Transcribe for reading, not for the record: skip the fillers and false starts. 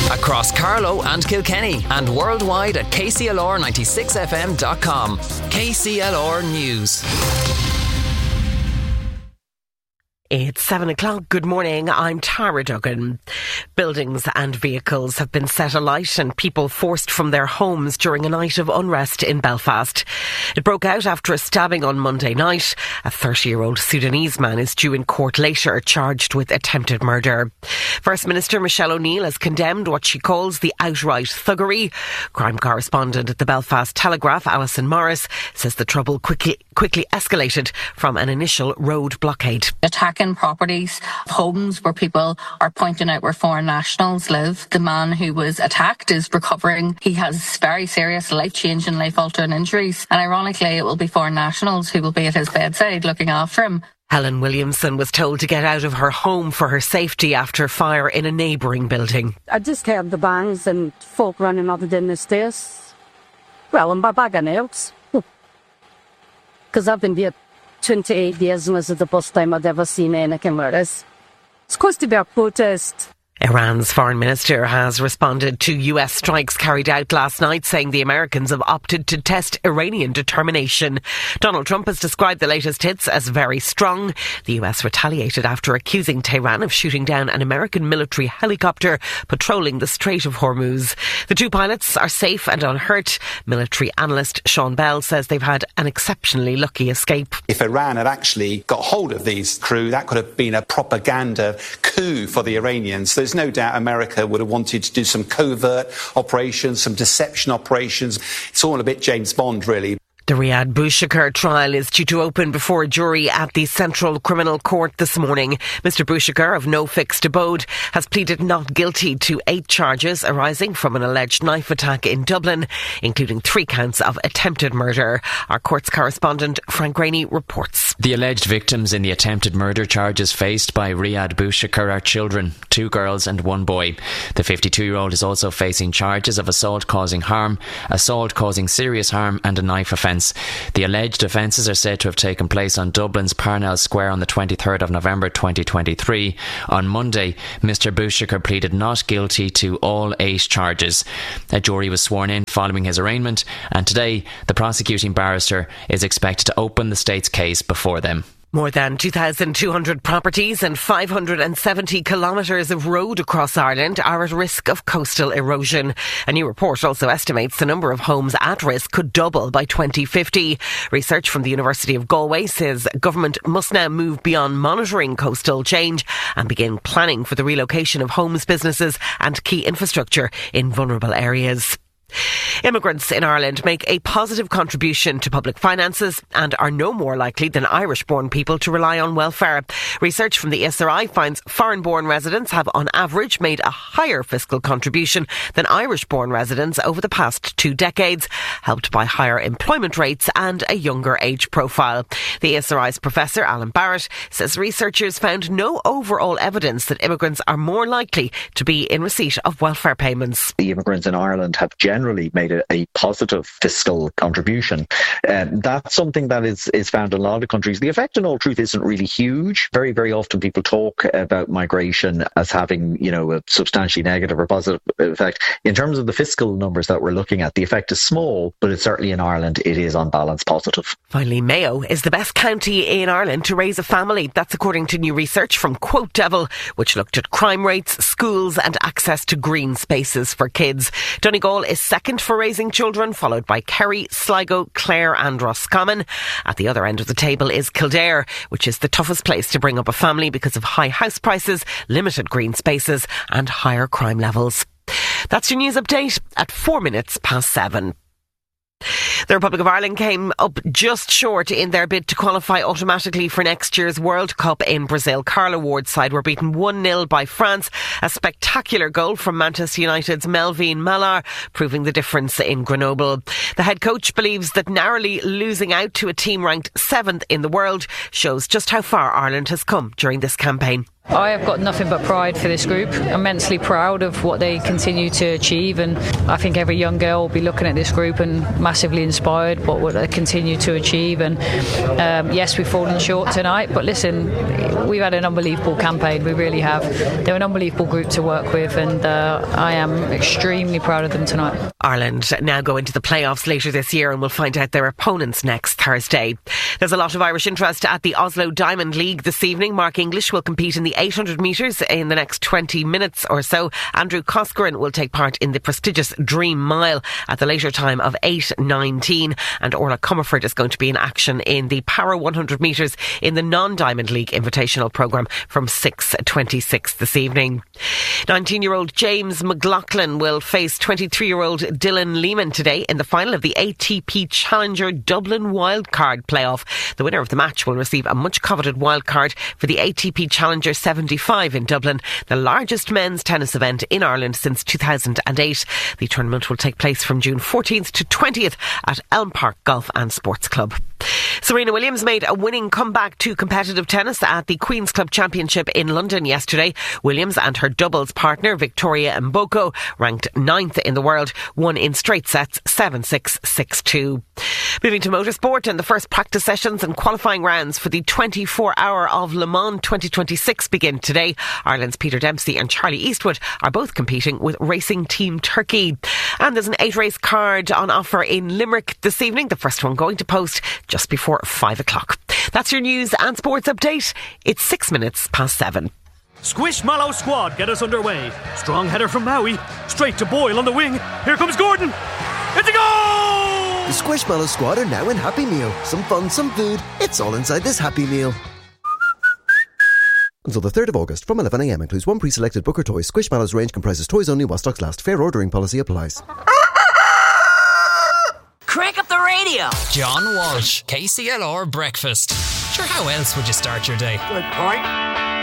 across Carlow and Kilkenny and worldwide at kclr96fm.com. KCLR News. It's 7 o'clock. Good morning. I'm Tara Duggan. Buildings and vehicles have been set alight and people forced from their homes during a night of unrest in Belfast. It broke out after a stabbing on Monday night. A 30-year-old Sudanese man is due in court later, charged with attempted murder. First Minister Michelle O'Neill has condemned what she calls the outright thuggery. Crime correspondent at the Belfast Telegraph, Alison Morris, says the trouble quickly escalated from an initial road blockade. Attacking properties, homes where people are pointing out where foreign nationals live. The man who was attacked is recovering. He has very serious life-changing, life-altering injuries. And ironically, it will be foreign nationals who will be at his bedside looking after him. Helen Williamson was told to get out of her home for her safety after fire in a neighbouring building. I just heard the bangs and folk running up and down the stairs. Well, I'm back in the house. Because I've been here 28 years and this is the first time I've ever seen anything like this. It's supposed to be a protest. Iran's foreign minister has responded to US strikes carried out last night, saying the Americans have opted to test Iranian determination. Donald Trump has described the latest hits as very strong. The US retaliated after accusing Tehran of shooting down an American military helicopter patrolling the Strait of Hormuz. The two pilots are safe and unhurt. Military analyst Sean Bell says they've had an exceptionally lucky escape. If Iran had actually got hold of these crew, that could have been a propaganda coup for the Iranians. There's no doubt America would have wanted to do some covert operations, some deception operations. It's all a bit James Bond, really. The Riyad Bouchakir trial is due to open before a jury at the Central Criminal Court this morning. Mr Bouchakir, of no fixed abode, has pleaded not guilty to 8 charges arising from an alleged knife attack in Dublin, including 3 counts of attempted murder. Our courts correspondent Frank Rainey reports. The alleged victims in the attempted murder charges faced by Riyad Bouchakir are children, 2 girls and 1 boy. The 52-year-old is also facing charges of assault causing harm, assault causing serious harm and a knife offence. The alleged offences are said to have taken place on Dublin's Parnell Square on the 23rd of November 2023. On Monday, Mr Bouchakir pleaded not guilty to all 8 charges. A jury was sworn in following his arraignment, and today the prosecuting barrister is expected to open the state's case before them. More than 2,200 properties and 570 kilometres of road across Ireland are at risk of coastal erosion. A new report also estimates the number of homes at risk could double by 2050. Research from the University of Galway says government must now move beyond monitoring coastal change and begin planning for the relocation of homes, businesses and key infrastructure in vulnerable areas. Immigrants in Ireland make a positive contribution to public finances and are no more likely than Irish-born people to rely on welfare. Research from the ESRI finds foreign-born residents have on average made a higher fiscal contribution than Irish-born residents over the past 2 decades, helped by higher employment rates and a younger age profile. The ESRI's Professor Alan Barrett says researchers found no overall evidence that immigrants are more likely to be in receipt of welfare payments. The immigrants in Ireland have generally made a positive fiscal contribution. That's something that is found in a lot of countries. The effect in all truth isn't really huge. Very, very often people talk about migration as having, a substantially negative or positive effect. In terms of the fiscal numbers that we're looking at, the effect is small, but it's certainly in Ireland, it is on balance positive. Finally, Mayo is the best county in Ireland to raise a family. That's according to new research from Quote Devil, which looked at crime rates, schools and access to green spaces for kids. Donegal is second for raising children, followed by Kerry, Sligo, Clare and Roscommon. At the other end of the table is Kildare, which is the toughest place to bring up a family because of high house prices, limited green spaces and higher crime levels. That's your news update at 7:04. The Republic of Ireland came up just short in their bid to qualify automatically for next year's World Cup in Brazil. Carlo Ward's side were beaten 1-0 by France. A spectacular goal from Manchester United's Melvin Malar, proving the difference in Grenoble. The head coach believes that narrowly losing out to a team ranked 7th in the world shows just how far Ireland has come during this campaign. I have got nothing but pride for this group. Immensely proud of what they continue to achieve, and I think every young girl will be looking at this group and massively inspired by what they continue to achieve. And yes, we've fallen short tonight, but listen, we've had an unbelievable campaign. We really have. They're an unbelievable group to work with, and I am extremely proud of them tonight. Ireland now go into the playoffs later this year, and we'll find out their opponents next Thursday. There's a lot of Irish interest at the Oslo Diamond League this evening. Mark English will compete in the 800 metres in the next 20 minutes or so. Andrew Coscoran will take part in the prestigious Dream Mile at the later time of 8:19, and Orla Comerford is going to be in action in the Para 100 metres in the non-Diamond League Invitational programme from 6:26 this evening. 19-year-old James McLaughlin will face 23-year-old Dylan Lehman today in the final of the ATP Challenger Dublin wildcard playoff. The winner of the match will receive a much coveted wildcard for the ATP Challenger 75 in Dublin, the largest men's tennis event in Ireland since 2008. The tournament will take place from June 14th to 20th at Elm Park Golf and Sports Club. Serena Williams made a winning comeback to competitive tennis at the Queen's Club Championship in London yesterday. Williams and her doubles partner Victoria Mboko, ranked 9th in the world, won in straight sets 7-6, 6-2. Moving to motorsport, and the first practice sessions and qualifying rounds for the 24-hour of Le Mans 2026 begin today. Ireland's Peter Dempsey and Charlie Eastwood are both competing with Racing Team Turkey. And there's an 8-race card on offer in Limerick this evening, the first one going to post just before 5 o'clock. That's your news and sports update. It's 6 minutes past 7. Squishmallow squad get us underway. Strong header from Maui. Straight to Boyle on the wing. Here comes Gordon. It's a goal! The Squishmallow squad are now in Happy Meal. Some fun, some food. It's all inside this Happy Meal. Until the 3rd of August from 11am includes one pre-selected Booker toy. Squishmallow's range comprises toys only while stocks last. Fair ordering policy applies. Crank up the radio. John Walsh, KCLR Breakfast. Sure, how else would you start your day? Good point.